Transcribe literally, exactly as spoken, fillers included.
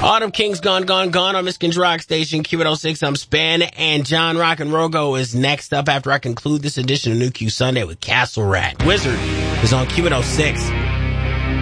Autumn Kings Gone, Gone, Gone on Michigan's Rock Station, Q one oh six. I'm Span, and John Rock and Rogo is next up after I conclude this edition of New Q Sunday with Castle Rat. Wizard is on Q one oh six.